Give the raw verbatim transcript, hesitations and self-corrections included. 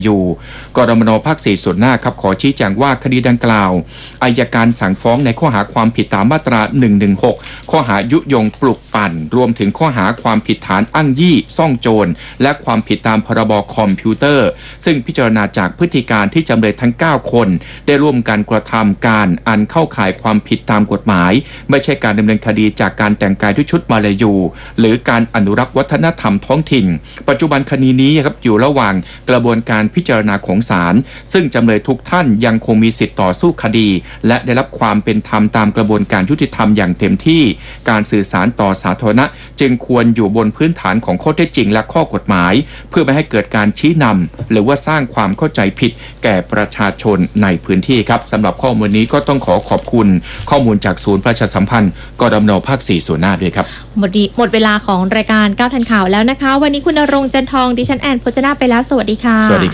อยู่กรมนภาคสี่ส่วนหน้าครับขอชี้แจงว่าคดีดังกล่าวอัยการสั่งฟ้องในข้อหาความผิดตามมาตราหนึ่งหนึ่งหกข้อหายุยงปลุกปั่นรวมถึงข้อหาความผิดฐานอ้างยี่ซ่องโจรและความผิดตามพรบคอมพิวเตอร์ซึ่งพิจารณาจากพฤติการที่จำเลยทั้งเก้าคนได้ร่วมกันกระทำการอันเข้าข่ายความผิดตามกฎหมายไม่ใช่การดำเนินคดีจากการแต่งกายด้วยชุดมาลายูหรือการอนุรักษ์วัฒนธรรมท้องถิ่นปัจจุบันคดีนี้ครับอยู่ระหว่างกระบวนการพิจารณาของศาลซึ่งจำเลยทุกท่านยังคงมีสิทธิ์ต่อสู้คดีและได้รับความเป็นธรรมตามกระบวนการยุติธรรมอย่างเต็มที่การสื่อสารต่อสาธารณะจึงควรอยู่บนพื้นฐานของข้อเท็จจริงและข้อกฎหมายเพื่อไม่ให้เกิดการชี้นำหรือว่าสร้างความเข้าใจผิดแก่ประชาชนในพื้นที่ครับสำหรับข้อมูลนี้ก็ต้องขอขอบคุณข้อมูลจากศูนย์ประชาสัมพันธ์กรมนภาคสี่ส่วนหน้าด้วยครับหมดดีหมดเวลาของรายการก้าวทันข่าวแล้วนะคะวันนี้คุณณรงค์จันทองดิฉันแอนพจนาไปแล้วสวัสดีค่ะ